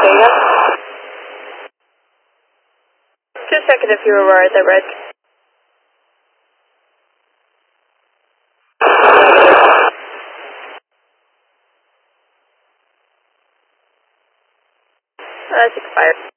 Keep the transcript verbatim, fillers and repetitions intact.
say again? Just checking if you were right there, Red. That's expired.